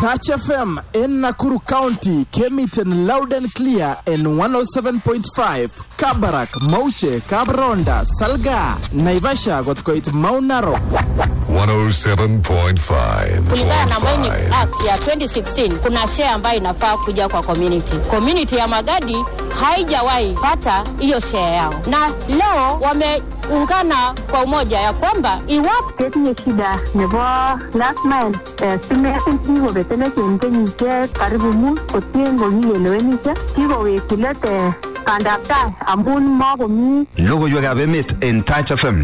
Touch FM in Nakuru County came it in loud and clear in 107.5. Kabarak, Mauche, Kabronda, Salga, Naivasha got quite Mount Narok. 107.5. Kulingana na Mining Act ya 2016 kuna share ambayo inafaa kuja kwa community. Community ya Magadi haijawahi pata hiyo share yao. Na leo wameungana kwa umoja ya kwamba iwapo kesi shida nebo last mile simesi hiyo betele kenye karibu mu kotiengo ngiyelewenisha kibo wekilete kandapta amun mago mi logo yoga bemet en Touch FM.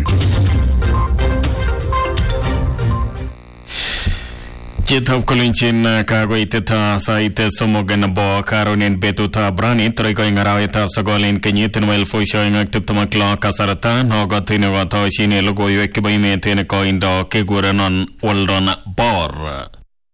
Chitap Kolinchin Kagoiteta Saite Somogan Bo Karonin Betuta Brani Trico in Araweta Sagolin Kenyitan well for showing active Tomakla Kasarata, Nogotin Watoshini Logo Yekibime Teneco in Do Kiguranon Waldon Bor.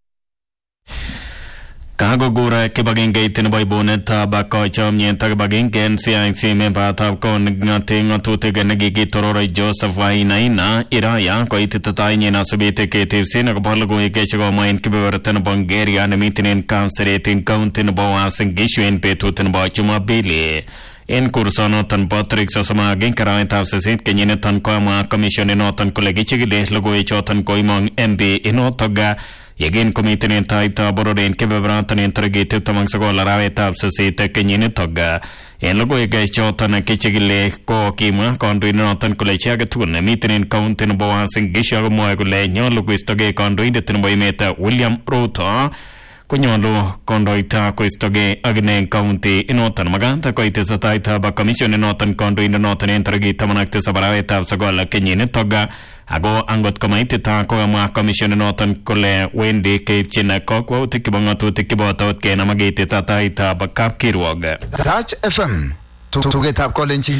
Kagogura Kibagin Gate in Boyboneta Bako Chomien Tagabagin Gen CIC member Tapcon Nating to take a Nagi Torore Joseph Wainaina Iraya Koitataini Nasubite Kative Sinagapologo Gesho Main Kibertan Bungaria and meeting in Conservating County Boas and Gishu in Petutan Bachuma Billy. In Kursonotan Patrick Sosamagin Karawita Saint Kenyatan Koma Commission in Otan Kolegichi Logo Chotan Koimong MB in Otoga. Again, committee in Taita Borodin Kibabrantan interrogated among Sagola Raveta Sasita Kenyan Toga. And Logo Chotan Kichigile Ko Kima, Condrin Norton Kulechagatun, meeting in County Boas and Gisha Moagule, Loguistoge, Condrin, the Tinboimeta, William Ruto. Kunyolo Kondoita Koistoge Agne County in Northern Maganta Koitis Taita ba Commission in Northern County in the Northern Intergate Tamanacte Sabarata Sagola Kenyan Toga Ago Angot Committee Takoma Commission in Northern Kole Wendy Cape China Koko Tikibonga to Tikibota Kenamagate Taita Bakap Kirwog. Touch FM to get up Colinchi.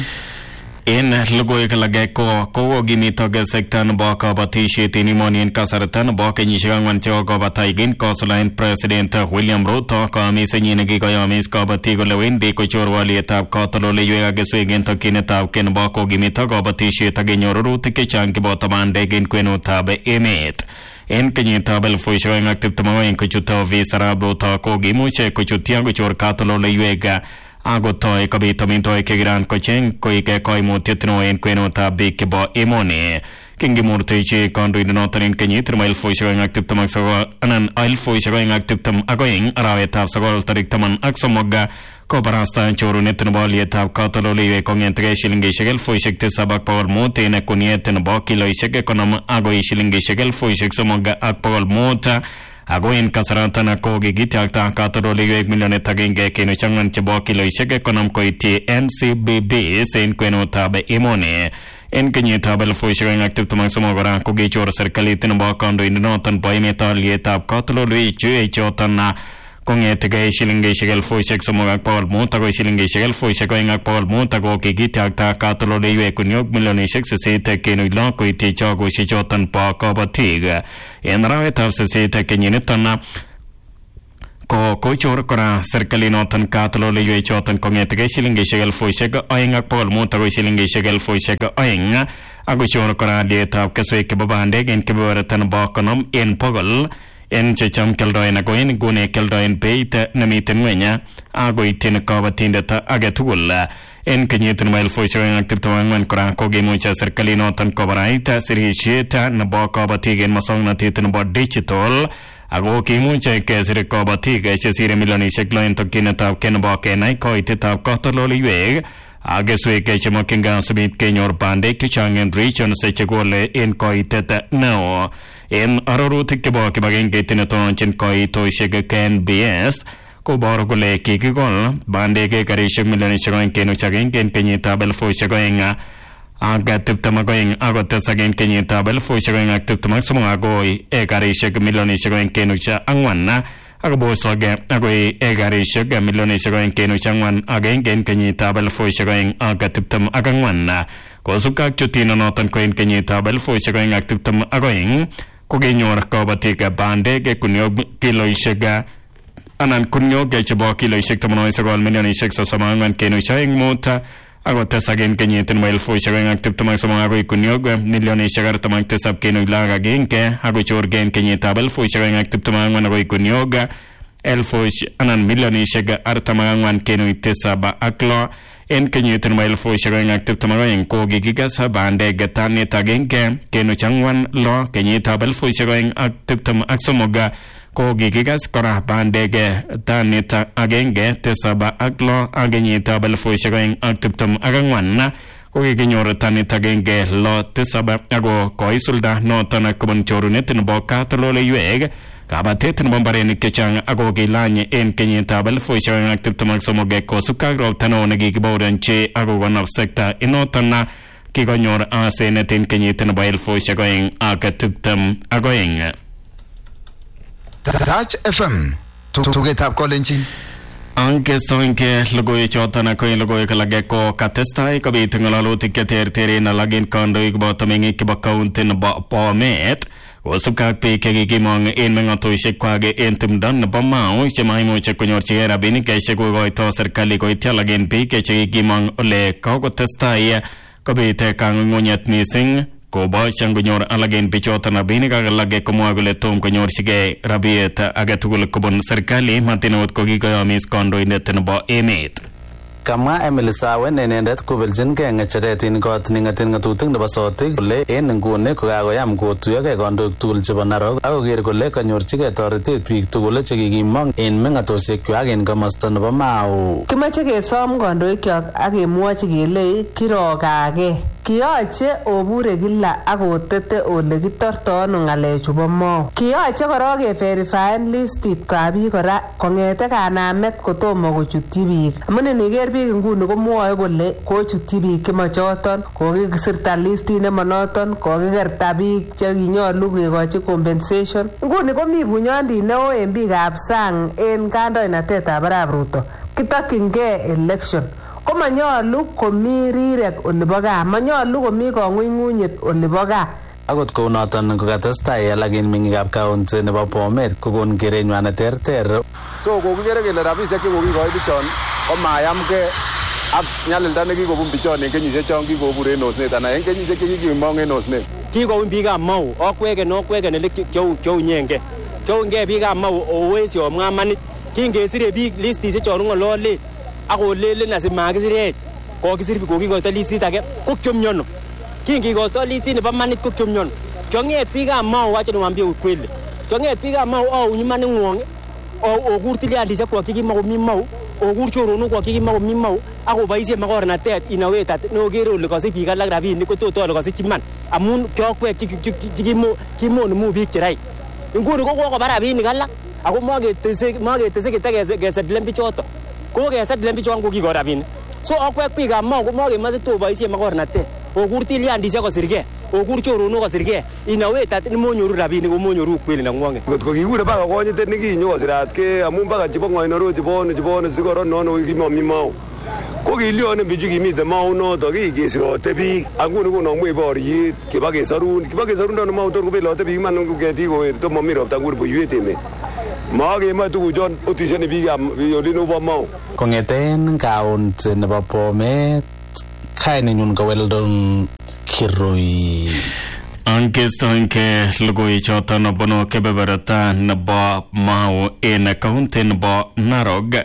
In Lugoikalageko, Kowo Gimitoga Sectan Boka Batishi Tinimoni in Kasaratan, Boka Nishangan Chogo Bataigin, Coastline President William Ruto, Kamisanigi Goyamis Kabatigo Lewindi, Kuchur Wali Tap Kotolo Yagaswigin Tokinetap Ken Boko Gimitogo Batishi Taginyoru Tikichanki Botamandegin Quenotabe Emit. In Kenyatabel for showing active tomorrow in Kuchuto Visara Bruto Kogimuche Kuchutiago Chur Katolo Lewega. Agotoi kabito mintoy kegiran kochen koike koimu titno en kwenota bikbo imoni kingi murtichi kondu in notarin kenyit mail fo showing active tam sago anan oil fo showing active tam agoing araweta sagol tarik taman aksomoga ko barasta choru netin bolieta katolo liwe kongentre shilingi shegel fo shekte sabak power mote ne kunieten bo kilo shege konam agoi shilingi shegel fo sheksomoga akpol mota Agoin Kasarantana Kogi Gitakta Katololic Millioneta Genge Kinochangan Chiboki Loisheke Konam Koiti NCBB Saint Quenotabe Imone. In Kenyatabel for showing active to Maxomogara Kogichor Circalitin Bokondo in the Northern Boimeta Lietap Katololi Chotana Kongetege Shilingi Shigel for Shexomogak Paul Montago Shilingi Shigel for Shagoing Paul Montago Gitakta Katololi Kunyok Millionisek Sete Kenu Koiti Chogo Shichotan Pakobatig. In Raveta Sete Kenyitana Kochor Kora Circalinotan Katololi Chotan Kongetege Shilingi Shigel for Shega Oing Paul Montago Shilingi Shigel for Shega Oing Agushor Kora Dieta Kaswek Babandeg in Kiberatan Bokonum in Pogol. En checham keldoen agoin gune keldoen beit namitin wenya agoitin kabatindeta agetul en kenyitin mail fo showing active tawang kora kogi mucha serkalino tan kobaraita sirisheta na bo kabatigen masong na titin bo digital ago ki mucha ke sir kabatiga sire miloni shekloin tokineta ken bo kenai koiteta kotololi weg age sueke chmokinga subit kenyor bande kichangen region sechegole en koiteta no in Arorutik Kibaki Gatin Chin Koi Toishig Ken BS Koborgole Kikigol Bandege Karishik Milanishagoin Kenuchagin Kenyatabel for Shagoinga Agatip Tamagoing Agotasagin Kenyatabel for Shagoing Active Tamaxumagoi Egarishik Milanishagoin Kenucha Angwana Agabosoga Agoi Egarishik Milanishagoin Kenuchangwan again Kenyatabel for Shagoing Agatip Tam Agangwana Kosuka Chutino Notan Coin Kenyatabel for Shagoing Active Tam Agoing Kogenyor Kabatika Bande, Kunyo Kilo Ishega, Anan Kunyo Gachabo Kilo Ishek Tamono Sagol Million Ishek Sasamang and Kenu Shang Mota, agotesak en kenyit nebo 2023 agoi kuniok milionishek 47.6 agochorge en kenyitab 2024 agoi kuniok milionishek 44.7 en kenyit nebo 2022 ko kikiges bandek tanit agenge kenuch ang'wan lo kenyitab 2023 ko kikiges kora bandek tanit agenge tisab ak lo ak kenyitab 2024 ko kikinyor tanit agenge lo tisab ako koisulda noton kobun chorunet nebo katoldoleiwek kabatet nebo mbarenik chechang ako kilany en kenyitab 2023 kosubkei ak ropta neo nekikibaorionchi ako konob sekta inoton kikonyor asenet en kenyit nebo 2022. Touch FM tugetab kolenjin. Angestoinke logoiwek choton ak logoiwek alak ko katestai kobit ng'alalutik cheterteren alak en kandoik boto meng'ik chebo kaunti nebo Bomet kosubkei ak biik chekikimong en meng'otoshiekwak en timdo nebo Mau chemaimuche konyorchigei rabinik chekokoito serikali koityi alak en biik chekikimong ole kakotestai kobit kang'ung'unyet mising koboishan konyor alak en bichoton rabinik ak alak komwoe kole tom konyorchigei rabiet agetugul kobun serikali matinot kokikoyomis kandoindet nebo emet. Kamwa Emily Sawen inendet kobeljingei ng'echeret en kot ning'atin ng'atutik nebo Sotik kole en nguni kokakoyam kotuyogei kandoik tugul chebo Narok ak koker kole kanyorchigei toretet biik tugul chekikimong en meng'atosiekwak en komosta nebo Mau. Kimache kesom kandoikyok ak kemwochi kele kirokage. Kiyoche obure kila ak otete ole kitorto ano ng'alechu bo Mau. Kiyoche korok keverifyen listit kwa biik kora kong'ete kanamet kotomo kochutyi biik. Amun iniker biik nguni komwoe kole kochutyi biik chemochoton, kokisirta listit nemonoton, kokikerta biik chekinyolu kekochi compensation. Nguni komi bunyondit neo en biikab sang en kandoinatetab Arap Ruto. Kitokyingei election. Ko manyolu komi rirek olibo gaa, manyolu komi kong'unyng'unyet olibo gaa. Akot kounoton kokatestai alak en meng'ikab kaunti nebo Bomet kokon kerenywan neterter. So kokikere kele rabisiek chekokikoi bichon komayamgei ak nyalilda nekikobun bichon en kenyisiek chon kikobur en osnet anan en kenyisiek chekikimong en osnet. Kikoun biikab Mau okweken ele kiunyenge. Kiungei biikab Mau owesi omwa manit. Kingesire biik listisiek chon ng'ololen ak olelen asimakisirech kokisir kokikoito listit age ko kiomnyono. Kingikosto listit nebo manit ko kiomnyono. Kiong'et biikab Mau wacha niwaambie ukweli. Kiong'et biikab Mau ounyi maning'wong okur tilyandisiekwak chekimakomi Mau okur choronok chekimakomi Mau akoboisien makornatet inawet nokere ole kasich biik alak rabinik kotot ole kasich iman amun kiokwek chekimonu biik cherai. Nguni ko kokoba rabinik alak ako maketese kitakesetlen bichoton. Kokesetlen bichon kokiko rabinik. So okwek biikab Mau komakemoche toboisien makornatet. Okur tilyandisiek kosirgei, okur choronok kosirgei, inawet nemonyoru rabinik komonyoru ukweli neng'wong'et. Kotko kikure baka konyitet nekinyo kosiratke amun baka chebo Ng'oinoro chebo sikoron nono kimomi Mau. Ko kilyonen bichu kimiten Mau noto kikesirote biik. Anguni konomwe boriet kibakesorun Mau tor kobelote biik man ketik kowerto momi ropta nguni buiwet emet. Makemoi tuguchon otishoni biikab olin obo Mau. Kong'eten kaunti nebo Bomet kainenyun ko Weldon Kirui. Angestoinke logoiwek choton bunu kebeberta nebo Mau en kaunti nebo Narok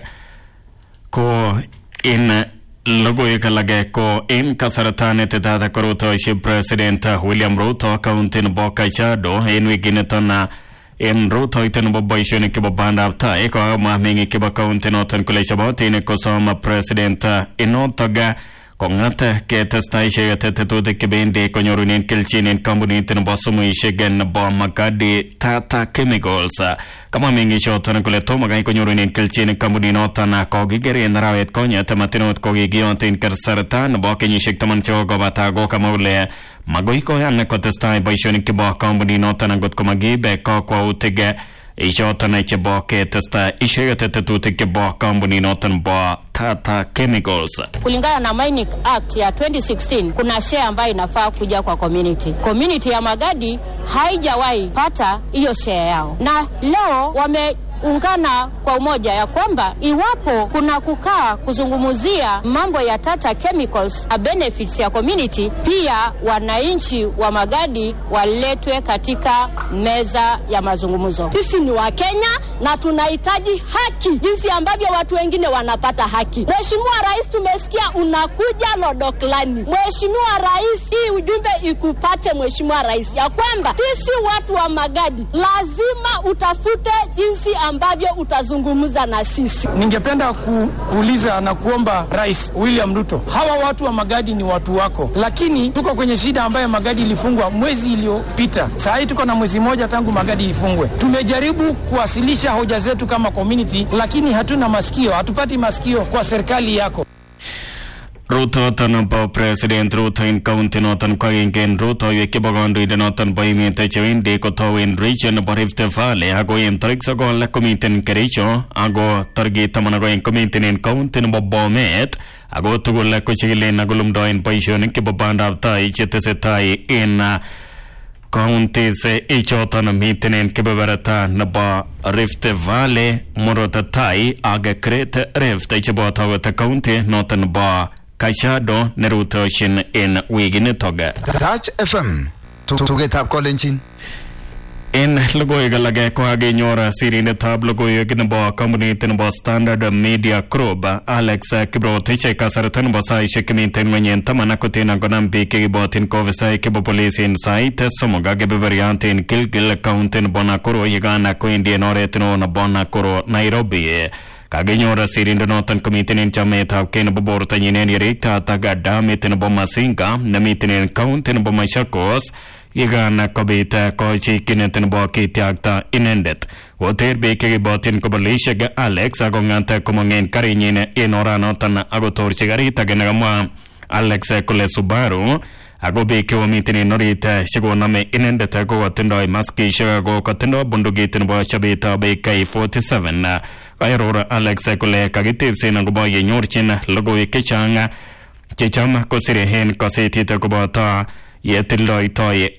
ko in logoiwek alak ko en kasarta netetat korutoisie President William Ruto kaunti nebo Kajiado en wikiniton en rutoito nebo boisionik chebo bandab tai ko meng'ik chebo kaunti noton kole chobotin kosom President inotok kong'at ketestai icheket tetutik chebendi konyorunen kelchin en kampunit nebo sumuisiek nebo Magadi Tata Chemicals. Kamwa meng'ichoton kole tomo kai konyorunen kelchin en kampunit noton kokiker en arawet konyet matinot kokikiyot en kasarta nebo kenyisiek 10 chekokobata kokamwa kole magoi koyan kotestai boisionik chebo kampunit noton angot komakiibe kakwautik ichoton chebo ketestai icheket tetutik chebo kampunit noton bo Tata Chemicals. Kulingana na Mining Act ya 2016 kuna share ambayo inafaa kuja kwa community. Community ya Magadi haijawahi pata hiyo share yao. Na leo wameungana kwa umoja ya kwamba iwapo kuna kukaa kuzungumzia mambo ya Tata Chemicals na benefits ya community, pia wananchi wa Magadi waletwe katika meza ya mazungumzo. Sisi ni wa Kenya na tunahitaji haki jinsi ambavyo watu wengine wanapata haki. Mheshimiwa Rais, tumesikia unakuja Lodoklani. Mheshimiwa Rais, hii ujumbe ikupate Mheshimiwa Rais ya kwamba sisi watu wa Magadi lazima utafute jinsi ambavyo utazungumza na sisi. Ningependa kuuliza na kuomba Rais William Ruto, hawa watu wa Magadi ni watu wako, lakini tuko kwenye shida ambayo Magadi ilifungwa mwezi iliyopita. Sasa hii tuko na mwezi mmoja tangu Magadi ifungwe. Tumejaribu kuwasilisha hoja zetu kama community, lakini hatuna masikio, hatupati masikio kwa serikali yako. Ruto tanpa President Ruto in county notan kaingen Ruto yeke bagandu ide notan baimete chewinde kotawin region Rift Valley ago tarik sagol komiten Kericho ago target tamanago in komiten in county no Bomet ago tugul ko chigile nagulum doin paishonik ke babanda tai chetesetai in counties ichotan miten in kebeberata naba Rift Valley morotatai aga Great Rift ichobota county notan ba Kaishado nerutoshin in wigin toga. Touch FM. Tugetap kolenjin. In logoy galage ko age nyora sirine tab logoy ginbo community no Standard Media Group Alex Kibrotich kasaratan basai shekminten wenyen tamana kotina gonam bike botin kovesai kibo police insight somoga gebe variante in Gilgil County Bonakoro yigana ko Indian oretno na Bonakoro Nairobi. Kagenyora sirindo notan komitinin chameta ken boborta yinen yerita tagada meten bomasinga na mitinin countin bomashakos igana kobita ko chikineten bokitiakta inendet woter beke botin kobolisha ga Alex agonganta komongen karinyin inora notan agotor chigarita genagama Alex kole Subaru ago beke womitinin norita shigoname inendet go watendoi maski shigago kotendo bundugitin bo chabita beke 47 Ayrora Alex kole kagitipsin ang gumawa nyorchin logoy kechanga chechama ko sirehen kaseti ta kubata yetiloi toy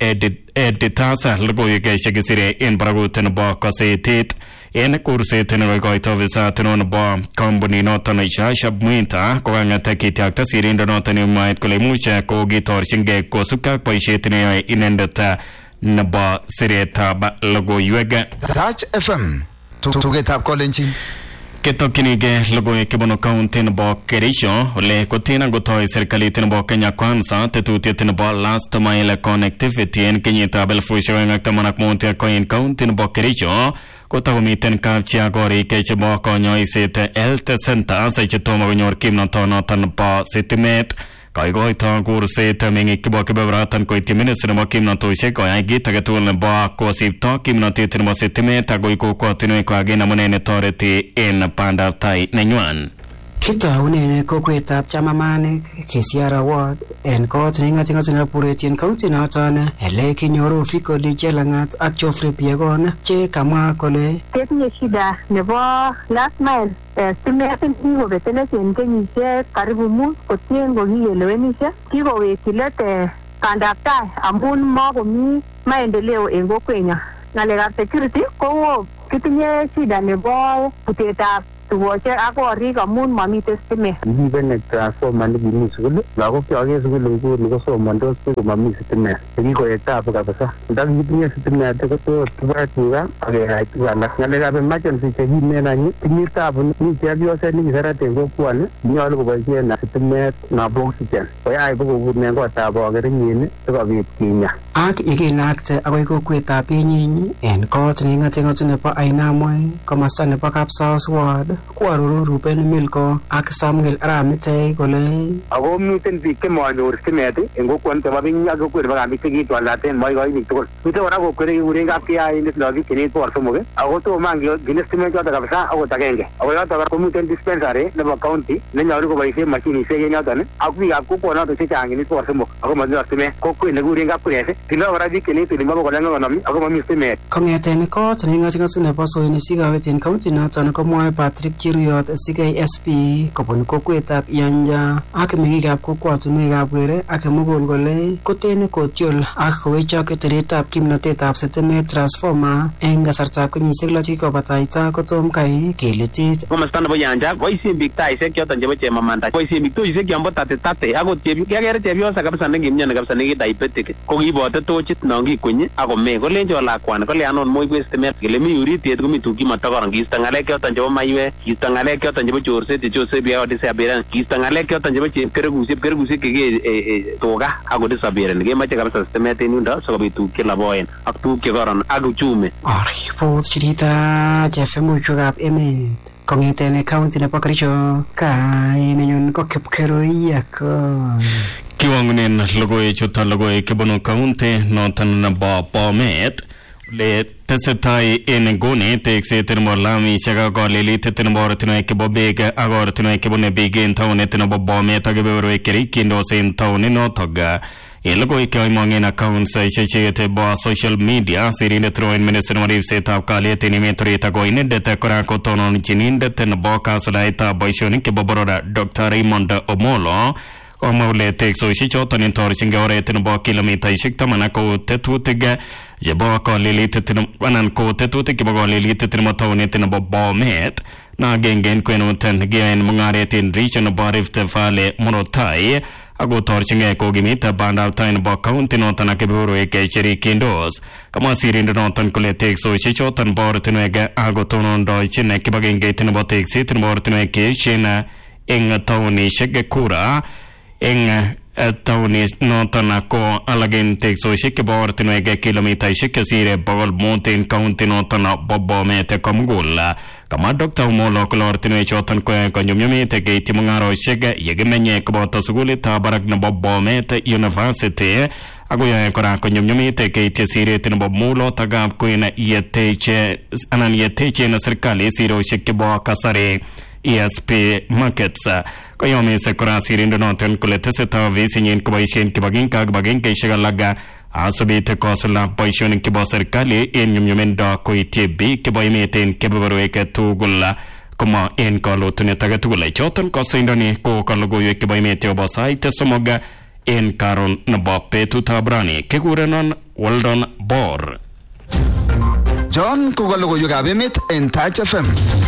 editasa logoy keshagisire in baraguten ba kasetit en kurseten goito visaten ba company notan isha mwinta ko ngata kitiakta sirindo notan mait kole mucha ko gitor shinge ko suka paishetene inendata naba sireta ba logoy wega Touch FM. Tugetap kolenjin. Ketokinige logoy kibono county bo Kericho le kotina gotoi serikali tin bo Kenya Kwanza tetuti tin bo last mile connectivity en Kenya bel fusho ngakta manak monte ko in county bo Kericho kota komiten kapchia gori keche bo konyo isete health center sa chetomo gonyor kimno tono tan bo sitimet Kaigoi ta kurset mengi kibo kebebratan ko itiminister mo kimno to she ko ai gita gatul ba ko sipto kimno titin mo sitime ta goi ko tino ko agena monene toreti en panda tai nenywan Kitaune kokwetab chamamanik Kisiara Ward en kot nengatingatina puretien county noton ele kinyoru fikoli chelangat ak Geoffrey Piegon che kamwa kole Ketinye shida nebo last mile stimetin kikobetene en kenyisiek karibu mut kotien kokiyelewenishe kikowekyi let bandab tai amun makomi maendeleo en kokwenyo. Ngalekab security ko kitinye shida nebo putetab tugoche ak korik amun mamiten stimet. Kikiben transformer nekimi sukul, lagok choke sukul nguni kosomondos komami stimet. Kikoek tabu kabisa. Ndakitinye stimet kotot kiboe tuga akekai tuga alak. Ngalekab emergency chekimen any tinye tabu mi chepyoset nekiseret en kokwoni nyolu koboisien stimet nebo oxygen. Koyach bokobunen kotab bokerenyin sikobit kinya. Ak yekinakte akoi kokwetab Benyinyi en kot nengatingatu nebo Ainamoi komasta nebo Kapsaos Ward Kuaruru Ruben Milko ak Samuel Aramite kole ako miten biik chemanyor stimet en kokwoni nebo Benyinyi ak kokwet nebo Kambik chekitwaldaten moikoi biik tugul. Miten kora kokwet nekikuren kapkiyainet lagok chenet bor somok ako tomo kinde stimet choto kabisa akot agenge. Ako yoto kora komiten dispensary nebo county nenyolu koboisien mashinisiek en yoton ak biikab kokwonoto chechang chenet bor somok ako motinye stimet. Kokwet nekikuren Kapkures tindoi kora biik chenet olimbo bokol ang'wan konom ako momi stimet. Kong'eten kot nengatingatu nebo Soinisik awet en county noton komwoe Patrick chepchiruyot CKSP kobun kokwetab Yanja ak meng'ikab kokwotunwekab Were ak kimugul kole kotene kotyol ak kowechok teretab kimnatetab sitimet transformer eng kasartab kenyisiek 6 chekikobataita kotom kai keletit. Komasta nebo Yanja boisien biik taisiek choton chebo chemamanda, boisien biik toisiek chombo tate akot kekere chepyosa kabisa nekimyoni kabisa nekidiabetic ko kiibote tochit non kikwenyi ako me kolenjo lakwani kole anon moiwek sitimet kele mi uritiet komi tuguk kimatokoron kiisto ng'alek choton chebo maiwek, kiisto ng'alek choton chebo chorset biao disappearance, kiisto ng'alek choton chebo chepkerekusiek keke tuga ako disappearance kemoche kabisa sitimet en yundo sikobit tuguk chelaboen ak tuguk chekoron ak uchumi. Ripot chirita chefemuchukab emet kong'eten county nebo Kericho kainenyun ko Kipkerui Yakon. Kiwangunen logoichuton logoiwek kibunu county noton nebo Bomet le tesetai en nguni tekset nebo lamisiek ak kolelitet nebo ortinwek chebo beek ak ortinwek chebune biik en taonit nebo Bomet ak kebeberwek cherikyindos en taonit notok. Logoiwek cheimong'en accounts ichechiket bo social media sirindet Rowan Minister nebo ripsetab kalyet en emet orit ako inendet kora kotononchinindet nebo kasuldaetab boisionik chebo boror Dr. Raymond Omolo komwa kole teksosiek choton intorchingei oret nebo kilomitaisiek 10 ko tetutik chebo kolelitet anan ko tetutik chebo kolelitet nebo taonit nebo Bomet na agenge en kwenut nekiyoen mung'aret en region nebo Rift Valley Murot Tai ako torchingei kokimit bandab tai nebo county noton ak kebeberwek cherikyindos. Kamwa sirindet noton kole teksosiek choton bo ortinwek ako tonondochin kibagengeit nebo tekset nebo ortinwek cheechen eng taonisiek kura eng taonit noton ko alagen teksosiek chebo ortinwek kilomitaisiek chesire 500 en county noton bo Bomet komugul. Kama Dr. Omolo kole ortinwek choton konyumnyumit keityi mung'arosiek yekimenye koboto sukulitab barak nebo Bomet University ako yoe kora konyumnyumit keityi siret nebo mulotakab Queen yeteche en serikali sirosiek chebo kasari ESP Markets. Koyomise kora sirindet noton kole tesetai ofisinyin koboisien kibagengeisiek alak asubit kosulda boisionik chebo serikali en nyumnyumindo koityi biik chebo emet en kebeberwek tugul komwa en kalotunet age tugul. Choton kosindoni ko logoiwek chebo emet chebo sait 3 en karon nebo betutab rani. Kikurenon Weldon Bor. John ko logoiwekab emet en Touch FM.